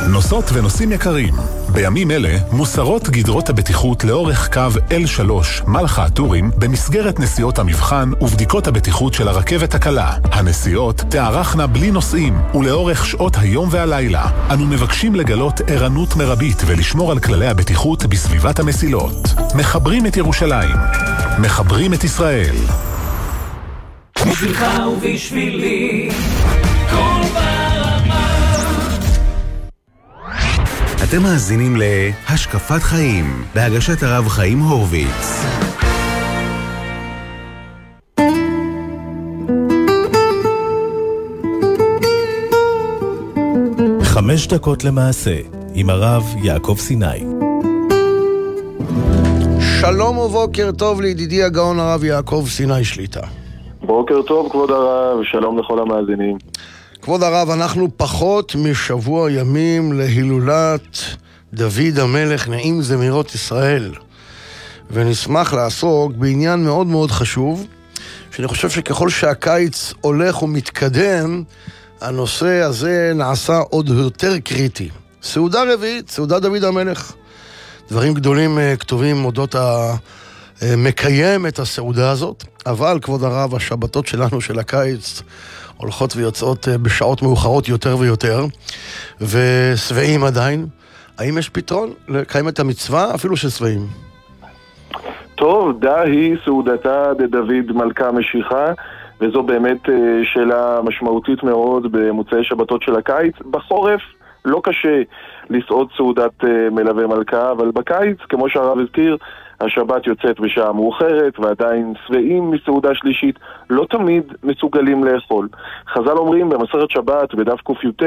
נוסעות ונוסעים יקרים, בימים אלה מוסרות גדרות הבטיחות לאורך קו L3 מלחה הטורים במסגרת נסיעות המבחן ובדיקות הבטיחות של הרכבת הקלה. הנסיעות תארכנה בלי נוסעים ולאורך שעות היום והלילה. אנו מבקשים לגלות ערנות מרבית ולשמור על כללי הבטיחות בסביבת המסילות. מחברים את ירושלים, מחברים את ישראל. בשבילך ובשבילי כל ברמה. אתם מאזינים להשקפת חיים בהגשת הרב חיים הורוביץ. חמש דקות למעשה עם הרב יעקב סיני. שלום ובוקר טוב לידידי הגאון הרב יעקב סיני שליטה. בוקר טוב כבוד הרב, שלום לכל המאזינים. כבוד הרב, אנחנו פחות משבוע ימים להילולת דוד המלך נעים זמירות ישראל, ונשמח לעסוק בעניין מאוד מאוד חשוב, שאני חושב שככל שהקיץ הולך ומתקדם, הנושא הזה נעשה עוד יותר קריטי. סעודה רביעית, סעודה דוד המלך. דברים גדולים כתובים אודות מקיים את הסעודה הזאת, אבל כבוד הרב, השבתות שלנו של הקיץ הולכות ויוצאות בשעות מאוחרות יותר ויותר, ושבעים עדיין. האם יש פתרון לקיים את המצווה אפילו ששבעים? טוב, היא סעודתה דוד מלכה משיחה, וזו באמת שאלה משמעותית מאוד במוצאי שבתות של הקיץ. בחורף לא קשה לסעוד סעודת מלווה מלכה, אבל בקיץ, כמו שהרב הזכיר, השבת יוצאת בשעה מאוחרת, ועדיין שבעים מסעודה שלישית, לא תמיד מסוגלים לאכול. חז"ל אומרים במסכת שבת, בדף ק"ט,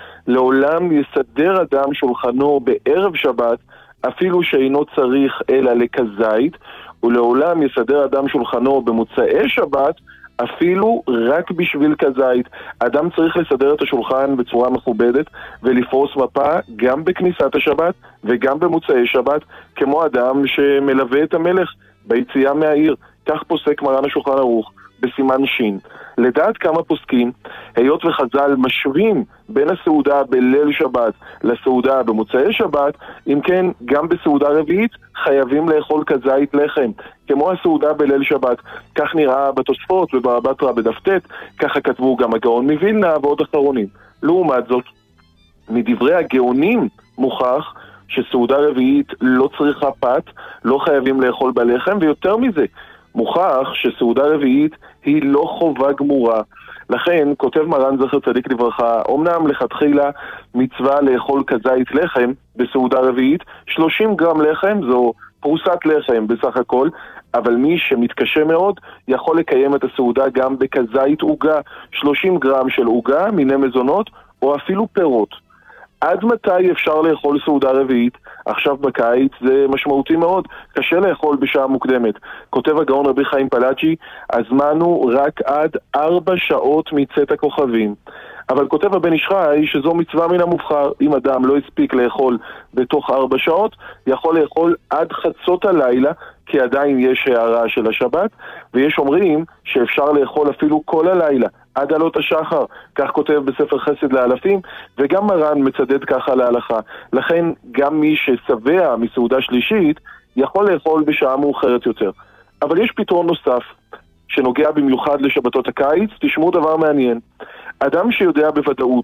לעולם יסדר אדם שולחנו בערב שבת, אפילו שאינו צריך אלא לכזית, ולעולם יסדר אדם שולחנו במוצאי שבת, אפילו רק בשביל כזית. אדם צריך לסדר את השולחן בצורה מכובדת ולפרוס מפה גם בכניסת השבת וגם במוצאי שבת, כמו אדם שמלווה את המלך ביציאה מהעיר. כך פוסק מרן השולחן ערוך בסימן שין. לדעת כמה פוסקים, היות וחז"ל משווים בין הסעודה בליל שבת לסעודה במוצאי שבת, אם כן גם בסעודה רביעית חייבים לאכול כזית לחם כמו הסעודה בליל שבת. כך נראה בתוספות ובבבא בתרא בדף ט', ככה כתבו גם הגאון מווילנה ועוד אחרונים. לעומת זאת, מדברי הגאונים מוכח שסעודה רביעית לא צריכה פת, לא חייבים לאכול בלחם, ויותר מזה, מוכח שסעודה רביעית היא לא חובה גמורה. לכן כותב מרן זכר צדיק לברכה, אומנם לכתחילה מצווה לאכול כזית לחם בסעודה רביעית, 30 גרם לחם זו פרוסת לחם בסך הכל, אבל מי שמתקשה מאוד יכול לקיים את הסעודה גם בכזית עוגה, 30 גרם של עוגה, מיני מזונות או אפילו פירות. עד מתי אפשר לאכול סעודה רביעית? עכשיו בקיץ זה משמעותי מאוד, קשה לאכול בשעה מוקדמת. כותב הגאון רבי חיים פלאג'י, הזמן הוא רק עד 4 שעות מצאת הכוכבים. אבל כותב הבן איש חי שזו מצווה מן המובחר. אם אדם לא הספיק לאכול בתוך 4 שעות, יכול לאכול עד חצות הלילה, כי עדיין יש הערה של השבת, ויש אומרים שאפשר לאכול אפילו כל הלילה, עד עלות השחר. כך כותב בספר חסד לאלפים, וגם מרן מצדד ככה להלכה. לכן גם מי ששבע מסעודה שלישית יכול לאכול בשעה מאוחרת יותר. אבל יש פתרון נוסף שנוגע במיוחד לשבתות הקיץ. תשמעו דבר מעניין. אדם שיודע בוודאות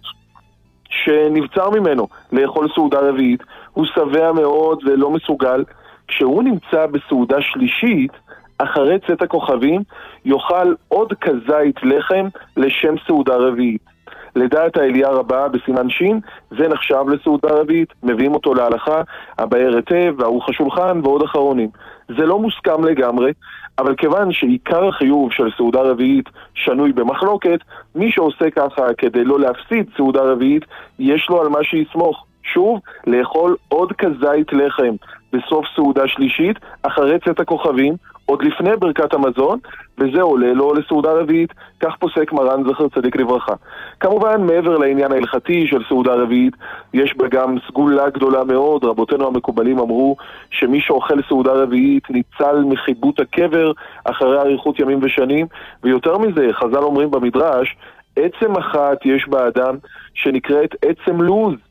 שנבצר ממנו לאכול סעודה רביעית, הוא שבע מאוד ולא מסוגל, כשהוא נמצא בסעודה שלישית, אחרי צאת הכוכבים, יאכל עוד כזית לחם לשם סעודה רביעית. לדעת האליה רבה בסימן שין, זה נחשב לסעודה רביעית, מביאים אותו להלכה, הבאר היטב, וערוך השולחן ועוד אחרונים. זה לא מוסכם לגמרי, אבל כיוון שעיקר החיוב של סעודה רביעית שנוי במחלוקת, מי שעושה ככה כדי לא להפסיד סעודה רביעית, יש לו על מה שיסמוך. שוב, לאכול עוד כזית לחם בסוף סעודה שלישית, אחרי צאת הכוכבים, עוד לפני ברכת המזון, וזה עולה לו לסעודה רביעית. כך פוסק מרן זכר צדיק לברכה. כמובן, מעבר לעניין ההלכתי של סעודה רביעית, יש בה גם סגולה גדולה מאוד. רבותינו המקובלים אמרו שמי שאוכל סעודה רביעית ניצל מחיבות הקבר אחרי אריכות ימים ושנים, ויותר מזה, חז"ל אומרים במדרש, עצם אחת יש באדם שנקראת עצם לוז.